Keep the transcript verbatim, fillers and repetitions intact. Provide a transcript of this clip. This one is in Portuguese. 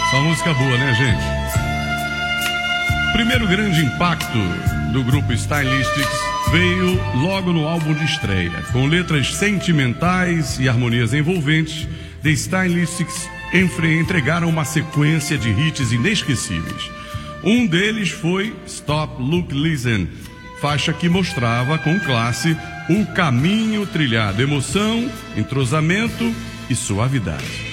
Só música boa, né, gente? Primeiro grande impacto do grupo Stylistics veio logo no álbum de estreia. Com letras sentimentais e harmonias envolventes, The Stylistics entregaram uma sequência de hits inesquecíveis. Um deles foi Stop, Look, Listen, faixa que mostrava com classe o caminho trilhado, emoção, entrosamento e suavidade.